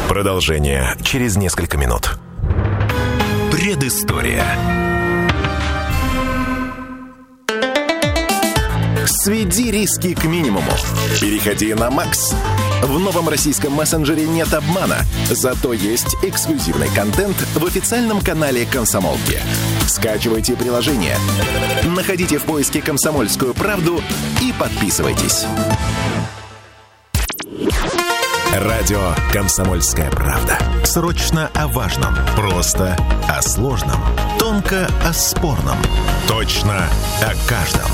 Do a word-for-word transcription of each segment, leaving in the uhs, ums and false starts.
Продолжение через несколько минут. Предыстория. Сведи риски к минимуму. Переходи на Макс. В новом российском мессенджере нет обмана, зато есть эксклюзивный контент в официальном канале «Комсомолки». Скачивайте приложение, находите в поиске «Комсомольскую правду» и подписывайтесь. Радио «Комсомольская правда». Срочно о важном, просто о сложном, тонко о спорном, точно о каждом.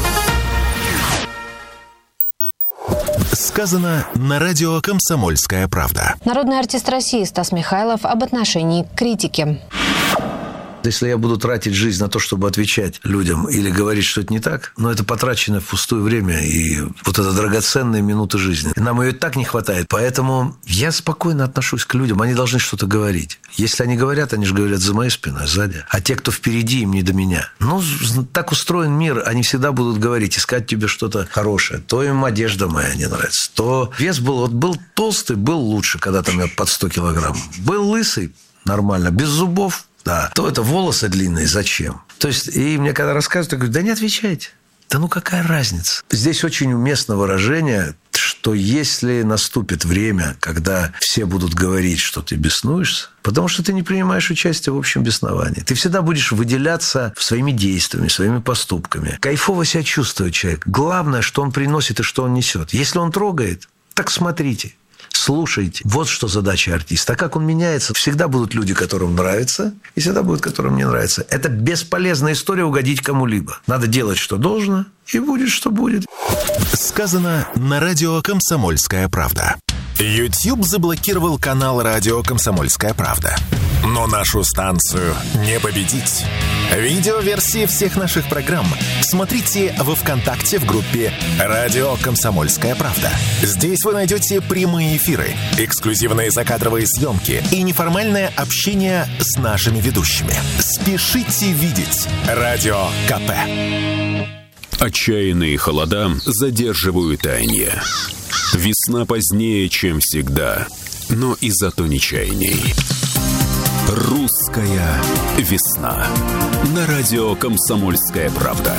Сказано на радио «Комсомольская правда». Народный артист России Стас Михайлов об отношении к критике. Если я буду тратить жизнь на то, чтобы отвечать людям или говорить, что это не так, но это потрачено впустую время и вот это драгоценные минуты жизни. Нам ее так не хватает. Поэтому я спокойно отношусь к людям. Они должны что-то говорить. Если они говорят, они же говорят за моей спиной, сзади. А те, кто впереди, им не до меня. Ну, так устроен мир. Они всегда будут говорить, искать тебе что-то хорошее. То им одежда моя не нравится, то вес был... Вот был толстый, был лучше, когда там я под сто килограмм. Был лысый, нормально. Без зубов. Да, то это волосы длинные, зачем? То есть, и мне когда рассказывают, я говорю, да не отвечайте. Да ну какая разница? Здесь очень уместно выражение, что если наступит время, когда все будут говорить, что ты беснуешься, потому что ты не принимаешь участие в общем бесновании, ты всегда будешь выделяться своими действиями, своими поступками. Кайфово себя чувствует человек. Главное, что он приносит и что он несет. Если он трогает, так смотрите. Слушайте. Вот что задача артиста. А как он меняется? Всегда будут люди, которым нравится, и всегда будут, которым не нравится. Это бесполезная история угодить кому-либо. Надо делать, что должно, и будет, что будет. Сказано на радио «Комсомольская правда». YouTube заблокировал канал радио «Комсомольская правда». Но нашу станцию не победить. Видеоверсии всех наших программ смотрите во ВКонтакте в группе «Радио Комсомольская правда». Здесь вы найдете прямые эфиры, эксклюзивные закадровые съемки и неформальное общение с нашими ведущими. Спешите видеть Радио КП. Отчаянные холода задерживают таяние. Весна позднее, чем всегда, но и зато не чайней. Русская весна. На радио «Комсомольская правда».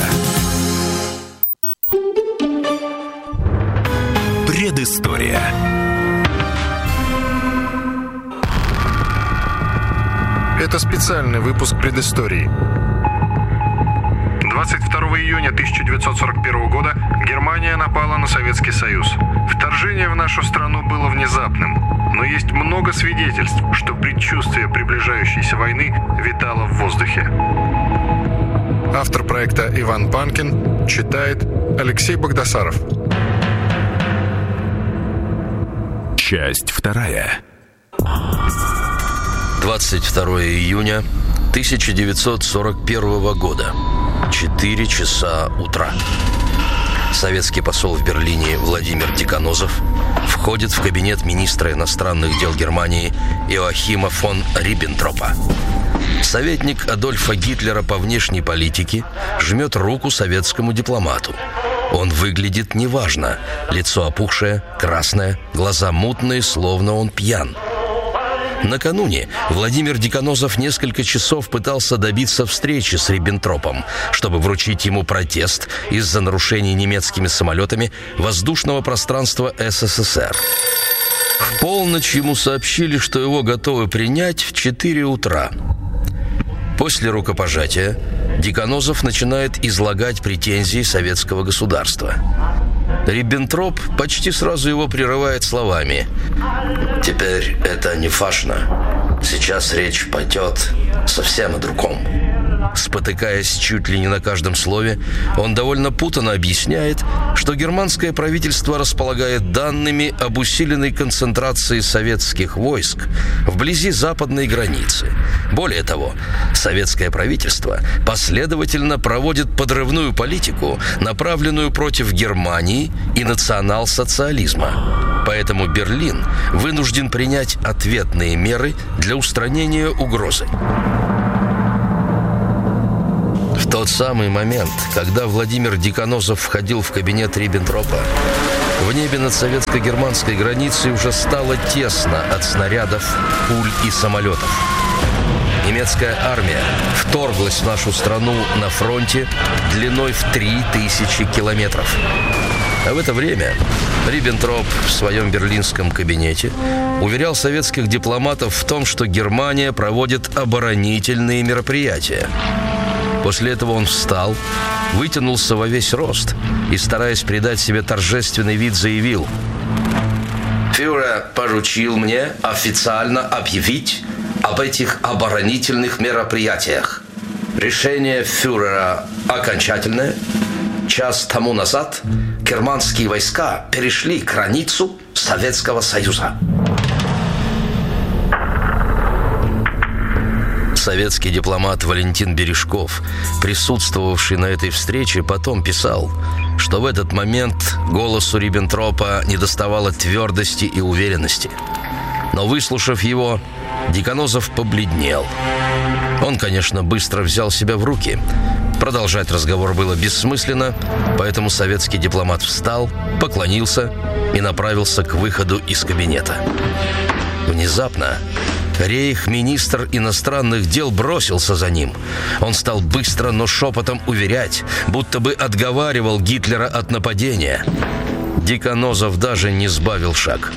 Предыстория. Это специальный выпуск предыстории. двадцать второго июня тысяча девятьсот сорок первого года Германия напала на Советский Союз. Вторжение в нашу страну было внезапным, но есть много свидетельств, что предчувствие приближающейся войны витало в воздухе. Автор проекта Иван Панкин, читает Алексей Богдасаров. Часть вторая. двадцать второго июня тысяча девятьсот сорок первого года. четыре часа утра. Советский посол в Берлине Владимир Деканозов входит в кабинет министра иностранных дел Германии Иоахима фон Риббентропа. Советник Адольфа Гитлера по внешней политике жмет руку советскому дипломату. Он выглядит неважно. Лицо опухшее, красное, глаза мутные, словно он пьян. Накануне Владимир Деканозов несколько часов пытался добиться встречи с Риббентропом, чтобы вручить ему протест из-за нарушений немецкими самолетами воздушного пространства СССР. В полночь ему сообщили, что его готовы принять в четыре утра. После рукопожатия Деканозов начинает излагать претензии советского государства. Риббентроп почти сразу его прерывает словами: «Теперь это не важно. Сейчас речь пойдет совсем о другом». Спотыкаясь чуть ли не на каждом слове, он довольно путанно объясняет, что германское правительство располагает данными об усиленной концентрации советских войск вблизи западной границы. Более того, советское правительство последовательно проводит подрывную политику, направленную против Германии и национал-социализма. Поэтому Берлин вынужден принять ответные меры для устранения угрозы. В тот самый момент, когда Владимир Деканозов входил в кабинет Риббентропа, в небе над советско-германской границей уже стало тесно от снарядов, пуль и самолетов. Немецкая армия вторглась в нашу страну на фронте длиной в три тысячи километров. А в это время Риббентроп в своем берлинском кабинете уверял советских дипломатов в том, что Германия проводит оборонительные мероприятия. После этого он встал, вытянулся во весь рост и, стараясь придать себе торжественный вид, заявил: «Фюрер поручил мне официально объявить об этих оборонительных мероприятиях. Решение фюрера окончательное. Час тому назад германские войска перешли границу Советского Союза». Советский дипломат Валентин Бережков, присутствовавший на этой встрече, потом писал, что в этот момент голосу Риббентропа недоставало твердости и уверенности. Но, выслушав его, Деканозов побледнел. Он, конечно, быстро взял себя в руки. Продолжать разговор было бессмысленно, поэтому советский дипломат встал, поклонился и направился к выходу из кабинета. Внезапно рейх-министр иностранных дел бросился за ним. Он стал быстро, но шепотом уверять, будто бы отговаривал Гитлера от нападения. Деканозов даже не сбавил шаг.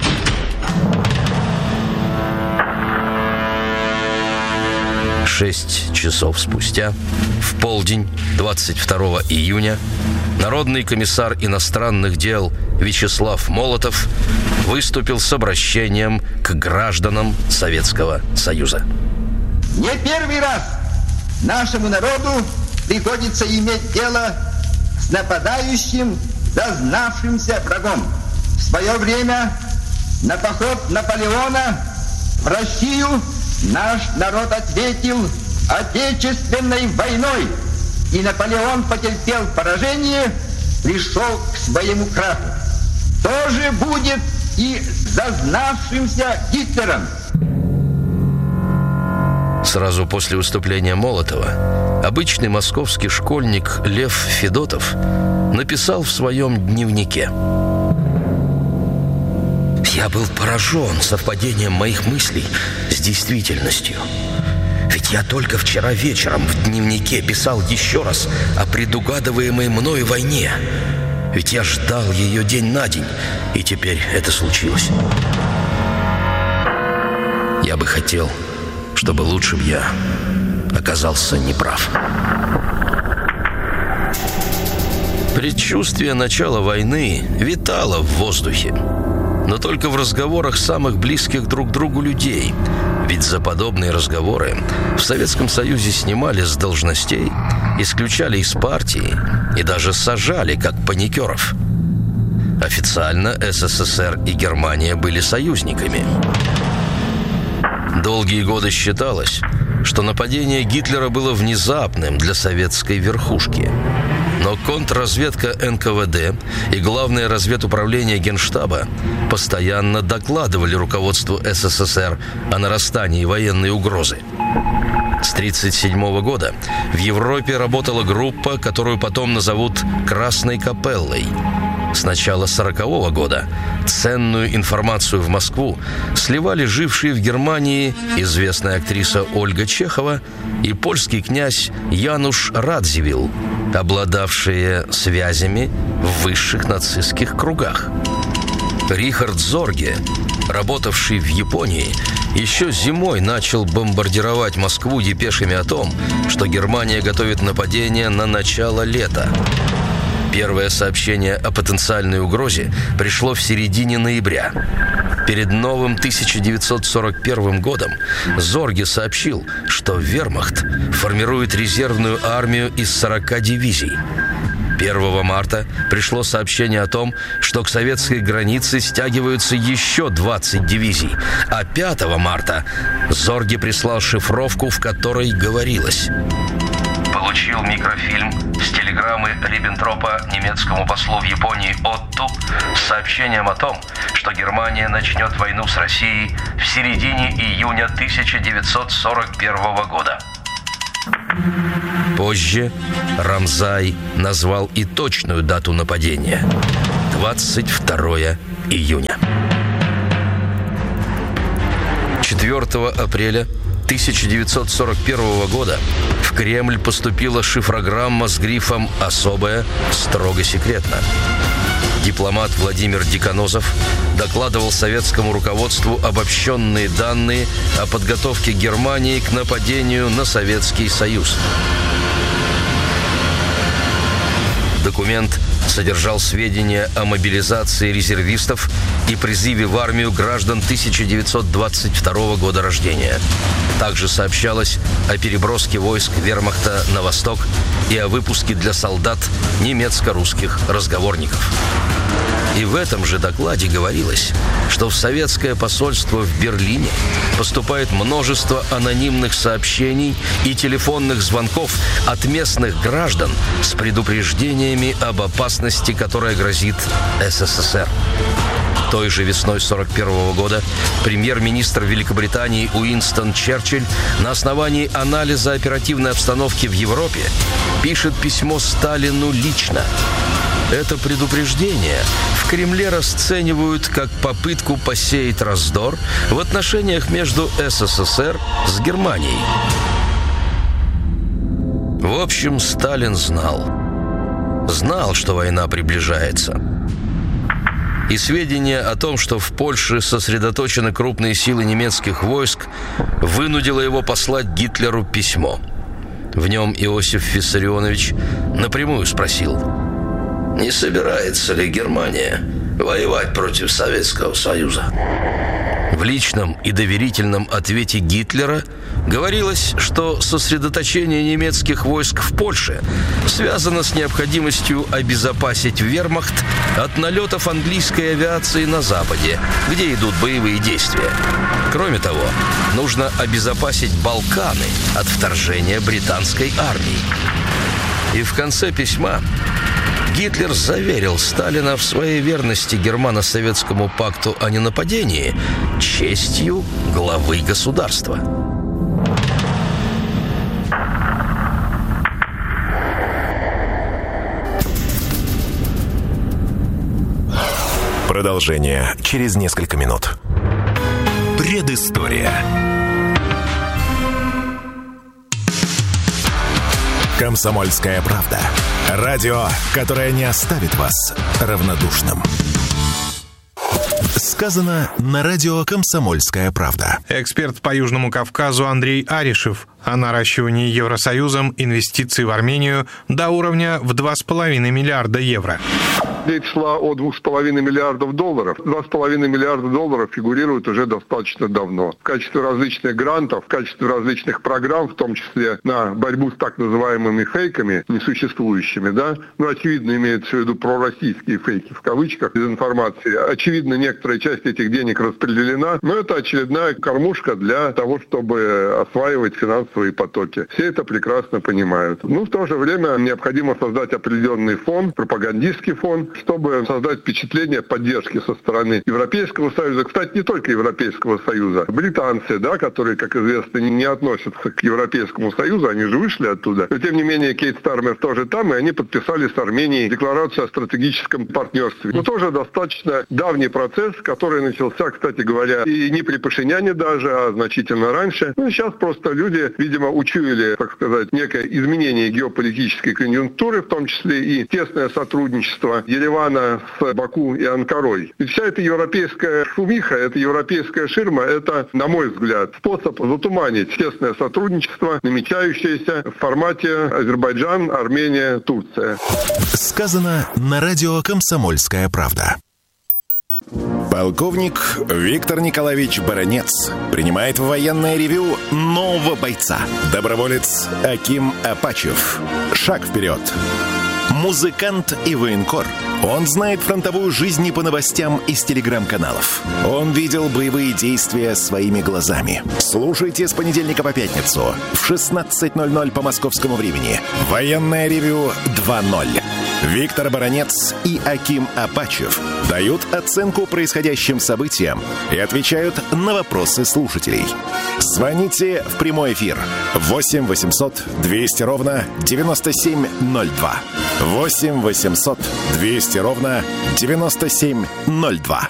Шесть часов спустя, в полдень двадцать второго июня, народный комиссар иностранных дел Вячеслав Молотов выступил с обращением к гражданам Советского Союза. Не первый раз нашему народу приходится иметь дело с нападающим, зазнавшимся врагом. В свое время на поход Наполеона в Россию наш народ ответил Отечественной войной, и Наполеон потерпел поражение, пришел к своему краху. То же будет и с зазнавшимся Гитлером. Сразу после выступления Молотова обычный московский школьник Лев Федотов написал в своем дневнике: «Я был поражен совпадением моих мыслей с действительностью. Ведь я только вчера вечером в дневнике писал еще раз о предугадываемой мною войне. Ведь я ждал ее день на день, и теперь это случилось. Я бы хотел, чтобы лучше бы я оказался неправ». Предчувствие начала войны витало в воздухе, но только в разговорах самых близких друг другу людей. Ведь за подобные разговоры в Советском Союзе снимали с должностей, исключали из партии и даже сажали, как паникеров. Официально СССР и Германия были союзниками. Долгие годы считалось, что нападение Гитлера было внезапным для советской верхушки. Но контрразведка эн ка вэ дэ и Главное разведуправление Генштаба постоянно докладывали руководству эс эс эс эр о нарастании военной угрозы. С тридцать седьмого года в Европе работала группа, которую потом назовут «Красной капеллой». С начала сорокового года ценную информацию в Москву сливали жившие в Германии известная актриса Ольга Чехова и польский князь Януш Радзивилл, обладавшие связями в высших нацистских кругах. Рихард Зорге, работавший в Японии, еще зимой начал бомбардировать Москву депешами о том, что Германия готовит нападение на начало лета. Первое сообщение о потенциальной угрозе пришло в середине ноября. Перед новым тысяча девятьсот сорок первым годом Зорге сообщил, что вермахт формирует резервную армию из сорока дивизий. первого марта пришло сообщение о том, что к советской границе стягиваются еще двадцать дивизий, а пятого марта Зорге прислал шифровку, в которой говорилось: «Получил микрофильм с телеграммы Риббентропа немецкому послу в Японии Отту с сообщением о том, что Германия начнет войну с Россией в середине июня тысяча девятьсот сорок первого года». Позже Рамзай назвал и точную дату нападения – двадцать второе июня. четвёртого апреля тысяча девятьсот сорок первого года в Кремль поступила шифрограмма с грифом «Особое, строго секретно». Дипломат Владимир Деканозов докладывал советскому руководству обобщенные данные о подготовке Германии к нападению на Советский Союз. Документ содержал сведения о мобилизации резервистов и призыве в армию граждан тысяча девятьсот двадцать второго года рождения. Также сообщалось о переброске войск вермахта на восток и о выпуске для солдат немецко-русских разговорников. И в этом же докладе говорилось, что в советское посольство в Берлине поступает множество анонимных сообщений и телефонных звонков от местных граждан с предупреждениями об опасности, которая грозит СССР. Той же весной сорок первого года премьер-министр Великобритании Уинстон Черчилль на основании анализа оперативной обстановки в Европе пишет письмо Сталину лично. Это предупреждение в Кремле расценивают как попытку посеять раздор в отношениях между СССР с Германией. В общем, Сталин знал. Знал, что война приближается. И сведения о том, что в Польше сосредоточены крупные силы немецких войск, вынудило его послать Гитлеру письмо. В нем Иосиф Виссарионович напрямую спросил: не собирается ли Германия воевать против Советского Союза? В личном и доверительном ответе Гитлера говорилось, что сосредоточение немецких войск в Польше связано с необходимостью обезопасить вермахт от налетов английской авиации на Западе, где идут боевые действия. Кроме того, нужно обезопасить Балканы от вторжения британской армии. И в конце письма Гитлер заверил Сталина в своей верности Германо-Советскому пакту о ненападении честью главы государства. Продолжение через несколько минут. Предыстория. «Комсомольская правда». Радио, которое не оставит вас равнодушным. Сказано на радио «Комсомольская правда». Эксперт по Южному Кавказу Андрей Аришев о наращивании Евросоюзом инвестиций в Армению до уровня в два с половиной миллиарда евро. Речь шла о двух с половиной миллиардов долларов. Два с половиной миллиарда долларов фигурируют уже достаточно давно. В качестве различных грантов, в качестве различных программ, в том числе на борьбу с так называемыми фейками, несуществующими, да, ну, очевидно, имеется в виду пророссийские фейки, в кавычках, дезинформации. Очевидно, некоторая часть этих денег распределена, но это очередная кормушка для того, чтобы осваивать финансовые потоки. Все это прекрасно понимают. Ну, в то же время необходимо создать определенный фонд, пропагандистский фонд, чтобы создать впечатление поддержки со стороны Европейского Союза. Кстати, не только Европейского Союза. Британцы, да, которые, как известно, не относятся к Европейскому Союзу, они же вышли оттуда. Но, тем не менее, Кейт Стармер тоже там, и они подписали с Арменией декларацию о стратегическом партнерстве. Но тоже достаточно давний процесс, который начался, кстати говоря, и не при Пашиняне даже, а значительно раньше. Ну, сейчас просто люди, видимо, учуяли, так сказать, некое изменение геополитической конъюнктуры, в том числе и тесное сотрудничество Еревана с Баку и Анкарой. Ведь вся эта европейская шумиха, эта европейская ширма, это, на мой взгляд, способ затуманить тесное сотрудничество, намечающееся в формате Азербайджан, Армения, Турция. Сказано на радио «Комсомольская правда». Полковник Виктор Николаевич Баранец принимает в военное ревю нового бойца. Доброволец Аким Апачев. Шаг вперед. Музыкант и военкор. Он знает фронтовую жизнь не по новостям из телеграм-каналов. Он видел боевые действия своими глазами. Слушайте с понедельника по пятницу в шестнадцать ноль ноль по московскому времени. Военное ревю два ноль. Виктор Баранец и Аким Апачев дают оценку происходящим событиям и отвечают на вопросы слушателей. Звоните в прямой эфир восемь восемьсот двести ровно девяносто семь ноль два. восемь восемьсот двести ровно девяносто семь ноль два.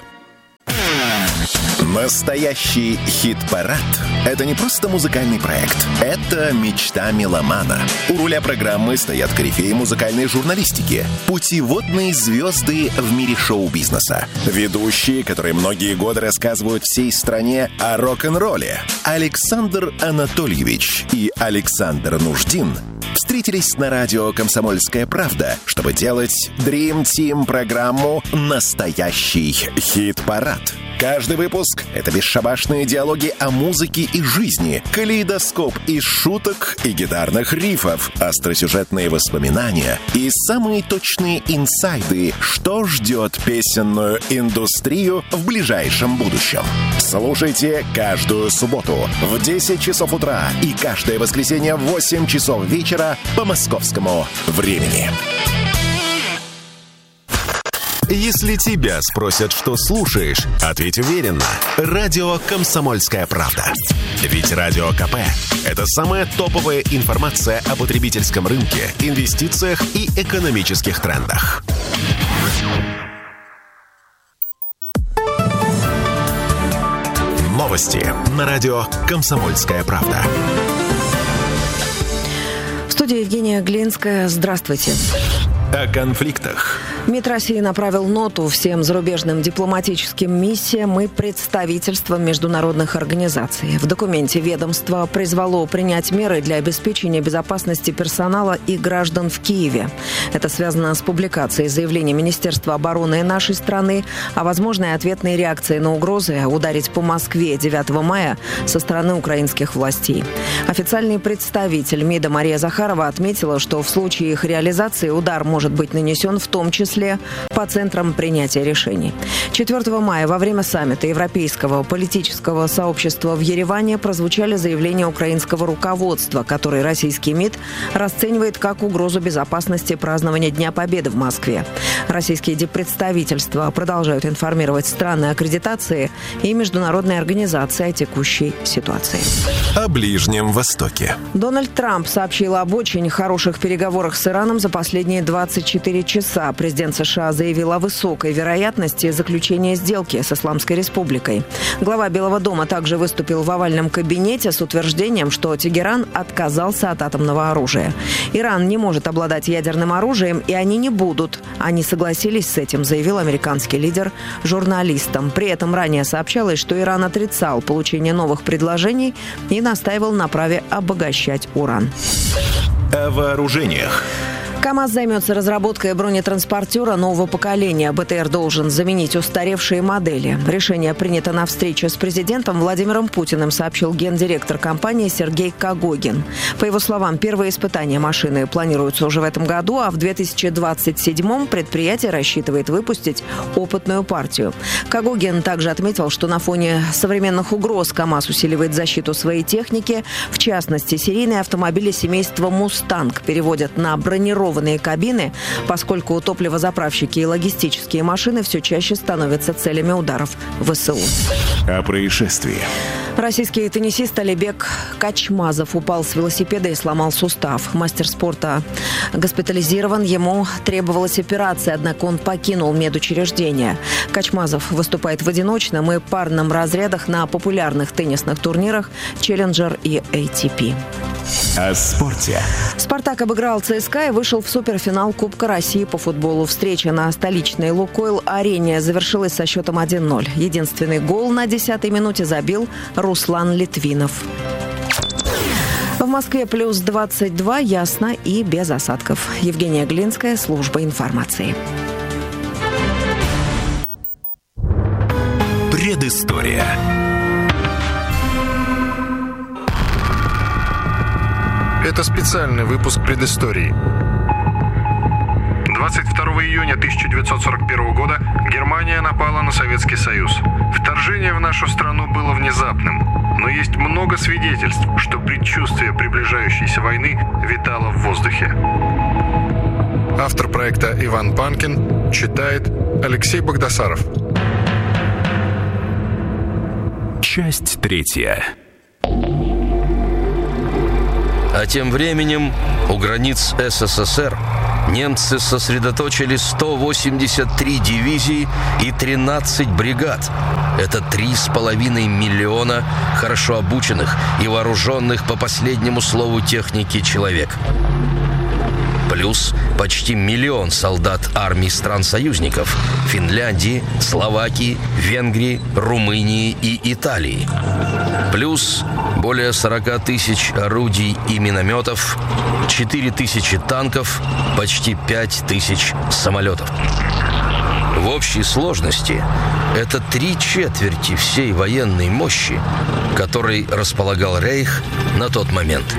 Настоящий хит-парад – это не просто музыкальный проект. Это мечта меломана. У руля программы стоят корифеи музыкальной журналистики, путеводные звезды в мире шоу-бизнеса, ведущие, которые многие годы рассказывают всей стране о рок-н-ролле. Александр Анатольевич и Александр Нуждин встретились на радио «Комсомольская правда», чтобы делать Dream Team программу «Настоящий хит-парад». Каждый выпуск — это бесшабашные диалоги о музыке и жизни, калейдоскоп из шуток и гитарных рифов, остросюжетные воспоминания и самые точные инсайды, что ждет песенную индустрию в ближайшем будущем. Слушайте каждую субботу в десять часов утра и каждое воскресенье в восемь часов вечера по московскому времени. Если тебя спросят, что слушаешь, ответь уверенно. Радио «Комсомольская правда». Ведь Радио КП – это самая топовая информация о потребительском рынке, инвестициях и экономических трендах. Новости на радио «Комсомольская правда». В студии Евгения Глинская. Здравствуйте. О конфликтах. МИД России направил ноту всем зарубежным дипломатическим миссиям и представительствам международных организаций. В документе ведомство призвало принять меры для обеспечения безопасности персонала и граждан в Киеве. Это связано с публикацией заявления Министерства обороны нашей страны о возможной ответной реакции на угрозы ударить по Москве девятого мая со стороны украинских властей. Официальный представитель МИДа Мария Захарова отметила, что в случае их реализации удар может быть нанесен в том числе по центрам принятия решений. четвёртого мая во время саммита Европейского политического сообщества в Ереване прозвучали заявления украинского руководства, которые российский МИД расценивает как угрозу безопасности празднования Дня Победы в Москве. Российские диппредставительства продолжают информировать страны аккредитации и международные организации о текущей ситуации. О Ближнем Востоке. Дональд Трамп сообщил об очень хороших переговорах с Ираном за последние двадцать четыре часа. Президент США заявил о высокой вероятности заключения сделки с Исламской Республикой. Глава Белого дома также выступил в овальном кабинете с утверждением, что Тегеран отказался от атомного оружия. Иран не может обладать ядерным оружием, и они не будут. Они согласились с этим, заявил американский лидер журналистам. При этом ранее сообщалось, что Иран отрицал получение новых предложений и настаивал на праве обогащать уран. О вооружениях. КАМАЗ займется разработкой бронетранспортера нового поколения. БТР должен заменить устаревшие модели. Решение принято на встрече с президентом Владимиром Путиным, сообщил гендиректор компании Сергей Кагогин. По его словам, первые испытания машины планируются уже в этом году, а в две тысячи двадцать седьмом предприятие рассчитывает выпустить опытную партию. Кагогин также отметил, что на фоне современных угроз КАМАЗ усиливает защиту своей техники. В частности, серийные автомобили семейства «Мустанг» переводят на бронированные кабины, поскольку топливозаправщики и логистические машины все чаще становятся целями ударов ВСУ. О происшествии. Российский теннисист Алибек Качмазов упал с велосипеда и сломал сустав. Мастер спорта госпитализирован. Ему требовалась операция, однако он покинул медучреждение. Качмазов выступает в одиночном и парном разрядах на популярных теннисных турнирах «Челленджер» и эй ти пи. О спорте. «Спартак» обыграл ЦСКА и вышел в суперфинал Кубка России по футболу. Встреча на столичной «Лукойл-арене» завершилась со счетом один ноль. Единственный гол на десятой минуте забил Руслан Литвинов. В Москве плюс двадцать два, ясно и без осадков. Евгения Глинская, служба информации. Предыстория. Это специальный выпуск предыстории. двадцать второго июня тысяча девятьсот сорок первого года Германия напала на Советский Союз. Вторжение в нашу страну было внезапным, но есть много свидетельств, что предчувствие приближающейся войны витало в воздухе. Автор проекта Иван Панкин, читает Алексей Богдасаров. Часть третья. А тем временем у границ СССР немцы сосредоточили сто восемьдесят три дивизии и тринадцать бригад. Это три с половиной миллиона хорошо обученных и вооруженных по последнему слову техники человек. Плюс почти миллион солдат армий стран-союзников – Финляндии, Словакии, Венгрии, Румынии и Италии. Плюс более сорок тысяч орудий и минометов, четыре тысячи танков, почти пять тысяч самолетов. В общей сложности это три четверти всей военной мощи, которой располагал Рейх на тот момент.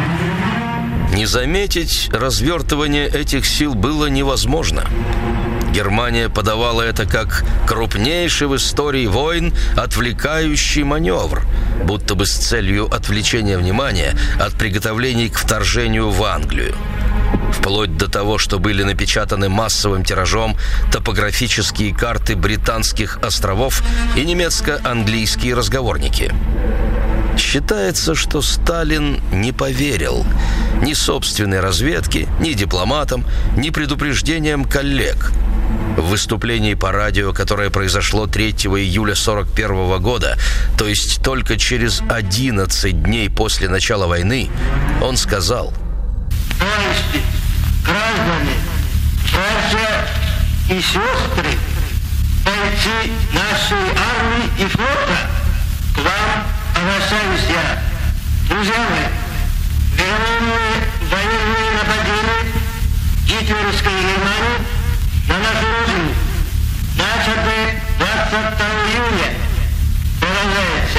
Не заметить развертывание этих сил было невозможно. Германия подавала это как крупнейший в истории войн отвлекающий маневр, будто бы с целью отвлечения внимания от приготовлений к вторжению в Англию. Вплоть до того, что были напечатаны массовым тиражом топографические карты британских островов и немецко-английские разговорники. Считается, что Сталин не поверил ни собственной разведке, ни дипломатам, ни предупреждениям коллег. В выступлении по радио, которое произошло третьего июля сорок первого года, то есть только через одиннадцать дней после начала войны, он сказал: «Товарищи, граждане, братья и сестры, бойцы нашей армии и флота, к вам обращаюсь я. Друзья мои, вероломные военные нападения гитлеровской Германии на нашу родину, начатые двадцать второго июня, продолжается.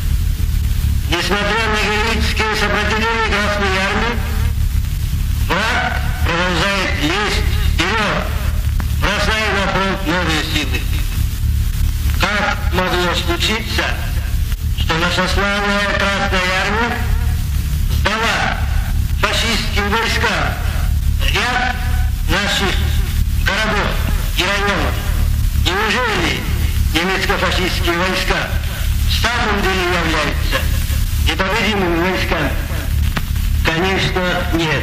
Несмотря на героическое сопротивление Красной Армии, враг продолжает лезть вперед, бросая на фронт новые силы. Как могло случиться, что наша славная Красная Армия сдала фашистским войскам ряд наших городов и районов? Неужели немецко-фашистские войска в самом деле являются непобедимыми войсками? Конечно, нет.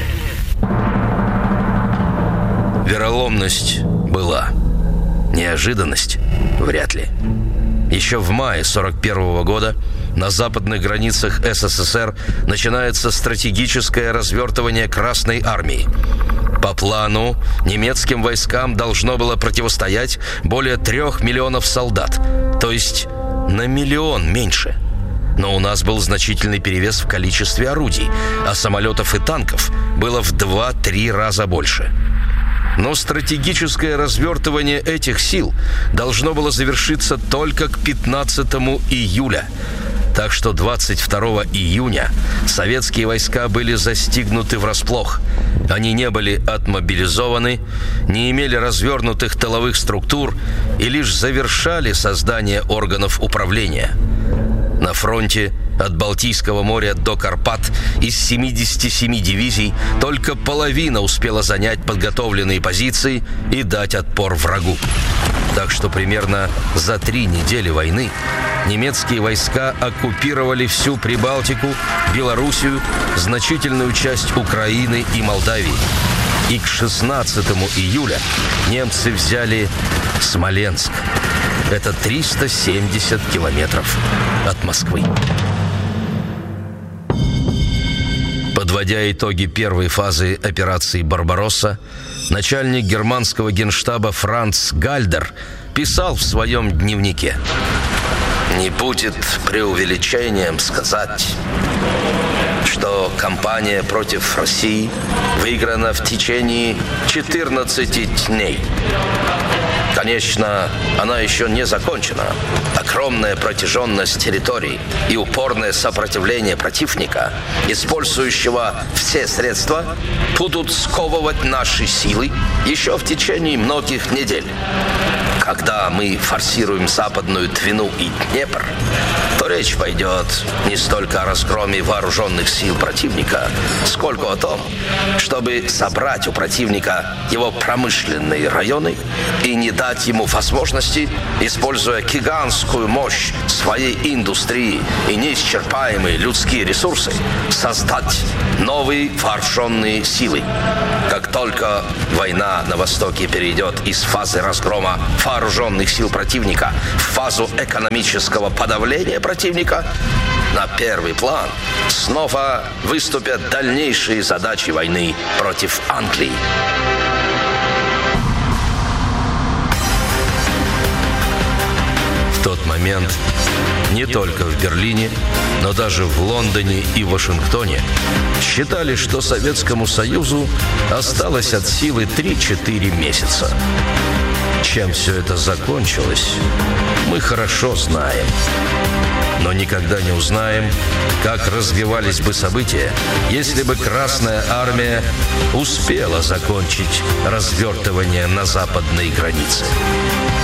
Вероломность была. Неожиданность вряд ли. Еще в мае сорок первого года на западных границах СССР начинается стратегическое развертывание Красной Армии. По плану немецким войскам должно было противостоять более трех миллионов солдат, то есть на миллион меньше. Но у нас был значительный перевес в количестве орудий, а самолетов и танков было в два-три раза больше. Но стратегическое развертывание этих сил должно было завершиться только к пятнадцатому июля. Так что двадцать второго июня советские войска были застигнуты врасплох. Они не были отмобилизованы, не имели развернутых тыловых структур и лишь завершали создание органов управления. На фронте от Балтийского моря до Карпат из семидесяти семи дивизий только половина успела занять подготовленные позиции и дать отпор врагу. Так что примерно за три недели войны немецкие войска оккупировали всю Прибалтику, Белоруссию, значительную часть Украины и Молдавии. И к шестнадцатому июля немцы взяли Смоленск. Это триста семьдесят километров от Москвы. Подводя итоги первой фазы операции «Барбаросса», начальник германского генштаба Франц Гальдер писал в своем дневнике: «Не будет преувеличением сказать, что кампания против России выиграна в течение четырнадцати дней. Конечно, она еще не закончена. Огромная протяженность территорий и упорное сопротивление противника, использующего все средства, будут сковывать наши силы еще в течение многих недель. Когда мы форсируем Западную Двину и Днепр, то то речь пойдет не столько о разгроме вооруженных сил противника, сколько о том, чтобы собрать у противника его промышленные районы и не дать ему возможности, используя гигантскую мощь своей индустрии и неисчерпаемые людские ресурсы, создать новые вооруженные силы. Как только война на Востоке перейдет из фазы разгрома вооруженных сил противника в фазу экономического подавления противника, на первый план снова выступят дальнейшие задачи войны против Англии. В тот момент не только в Берлине, но даже в Лондоне и Вашингтоне считали, что Советскому Союзу осталось от силы три-четыре месяца. Чем все это закончилось, мы хорошо знаем. Но никогда не узнаем, как развивались бы события, если бы Красная Армия успела закончить развертывание на западной границе.